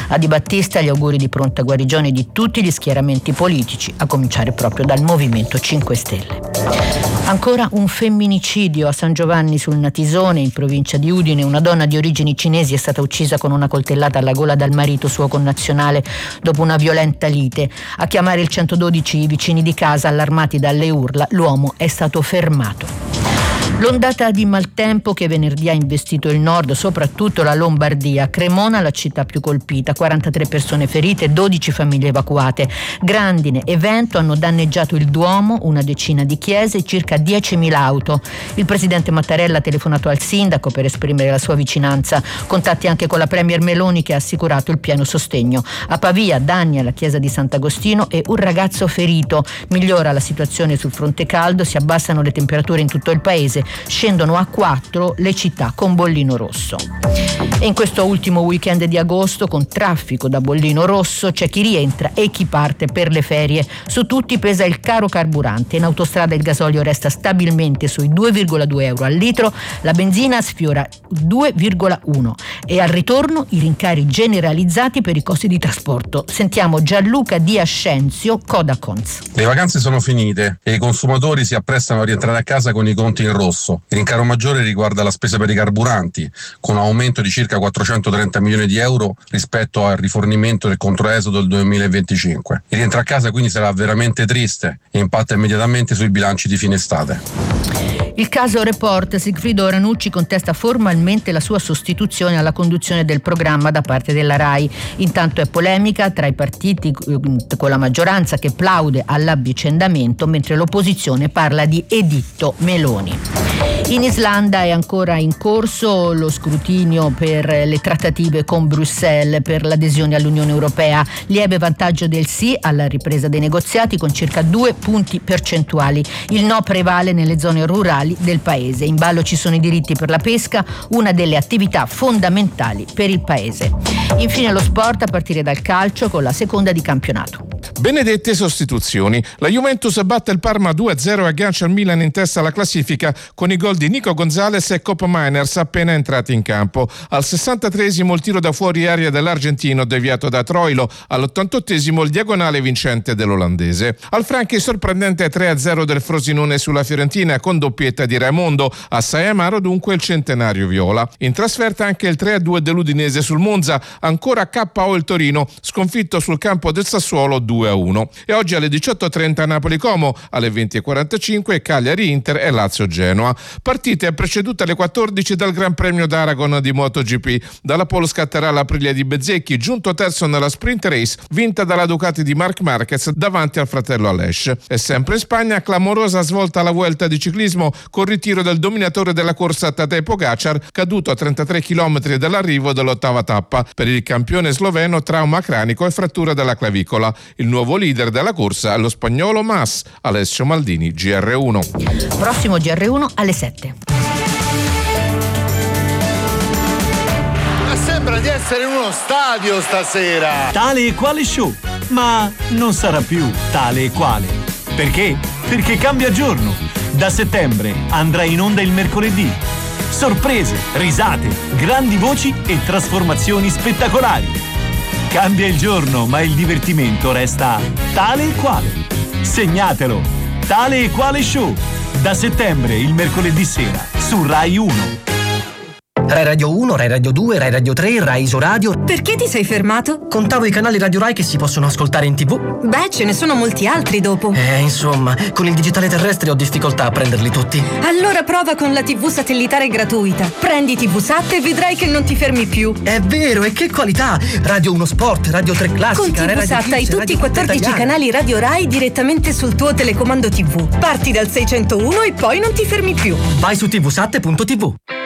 A Di Battista gli auguri di pronta guarigione di tutti gli schieramenti politici, a cominciare proprio dal Movimento 5 Stelle. Ancora un femminicidio a San Giovanni sul Natisone, in provincia di Udine. Una donna di origini cinesi è stata uccisa con una coltellata alla gola dal marito suo connazionale dopo una violenta lite. A chiamare il 112 i vicini di casa, allarmati dalle urla, l'uomo è stato fermato. L'ondata di maltempo che venerdì ha investito il nord, soprattutto la Lombardia. Cremona, la città più colpita, 43 persone ferite, 12 famiglie evacuate. Grandine e vento hanno danneggiato il Duomo, una decina di chiese e circa 10.000 auto. Il presidente Mattarella ha telefonato al sindaco per esprimere la sua vicinanza. Contatti anche con la premier Meloni, che ha assicurato il pieno sostegno. A Pavia, danni alla chiesa di Sant'Agostino e un ragazzo ferito. Migliora la situazione sul fronte caldo, si abbassano le temperature in tutto il paese. Scendono a 4 le città con bollino rosso. E in questo ultimo weekend di agosto, con traffico da bollino rosso, c'è chi rientra e chi parte per le ferie. Su tutti pesa il caro carburante. In autostrada il gasolio resta stabilmente sui 2,2 euro al litro, la benzina sfiora 2,1 e al ritorno i rincari generalizzati per i costi di trasporto. Sentiamo Gianluca Di Ascenzio, Codacons. Le vacanze sono finite e i consumatori si apprestano a rientrare a casa con i conti in rosso. Il rincaro maggiore riguarda la spesa per i carburanti, con un aumento di circa 430 milioni di euro rispetto al rifornimento del controesodo del 2025. Il rientro a casa quindi sarà veramente triste e impatta immediatamente sui bilanci di fine estate. Il caso Report, Sigfrido Ranucci contesta formalmente la sua sostituzione alla conduzione del programma da parte della RAI. Intanto è polemica tra i partiti con la maggioranza che plaude all'avvicendamento, mentre l'opposizione parla di editto Meloni. In Islanda è ancora in corso lo scrutinio per le trattative con Bruxelles per l'adesione all'Unione Europea. Lieve vantaggio del sì alla ripresa dei negoziati con circa 2 punti percentuali. Il no prevale nelle zone rurali del paese. In ballo ci sono i diritti per la pesca, una delle attività fondamentali per il paese. Infine lo sport, a partire dal calcio con la seconda di campionato. Benedette sostituzioni. La Juventus batte il Parma 2-0 e aggancia il Milan in testa alla classifica con i gol di Nico Gonzalez e Cop Miners appena entrati in campo. Al 63esimo il tiro da fuori area dell'argentino deviato da Troilo, all'88esimo il diagonale vincente dell'olandese. Al Franchi sorprendente 3-0 del Frosinone sulla Fiorentina con doppietta di Raimondo, assai amaro dunque il centenario viola. In trasferta anche il 3-2 dell'Udinese sul Monza, ancora KO il Torino, sconfitto sul campo del Sassuolo 2-1. E oggi alle 18:30 Napoli-Como, alle 20:45 Cagliari-Inter e Lazio-Genoa. Partite precedute alle 14 dal Gran Premio d'Aragon di MotoGP. Dalla pole scatterà l'Aprilia di Bezzecchi, giunto terzo nella sprint race vinta dalla Ducati di Marc Marquez davanti al fratello Aleix. E sempre in Spagna, clamorosa svolta alla Vuelta di ciclismo col ritiro del dominatore della corsa Tadej Pogacar, caduto a 33 km dall'arrivo dell'8ª tappa. Per il campione sloveno trauma cranico e frattura della clavicola. Il nuovo leader della corsa è lo spagnolo Mas. Alessio Maldini, GR1. Prossimo GR1 alle 7. Ma sembra di essere in uno stadio stasera. Tale e quale show, ma non sarà più tale e quale. Perché? Perché cambia giorno. Da settembre andrà in onda il mercoledì. Sorprese, risate, grandi voci e trasformazioni spettacolari. Cambia il giorno, ma il divertimento resta tale e quale. Segnatelo. Tale e quale show. Da settembre, il mercoledì sera, su Rai 1. Rai Radio 1, Rai Radio 2, Rai Radio 3, Rai Isoradio. Perché ti sei fermato? Contavo i canali Radio Rai che si possono ascoltare in TV. Beh, ce ne sono molti altri dopo. Insomma, con il digitale terrestre ho difficoltà a prenderli tutti. Allora prova con la TV satellitare gratuita. Prendi TV Sat e vedrai che non ti fermi più. È vero, e che qualità! Radio 1 Sport, Radio 3 Classica, con TV Sat hai tutti i 14 canali Radio Rai direttamente sul tuo telecomando TV. Parti dal 601 e poi non ti fermi più. Vai su tvsat.tv.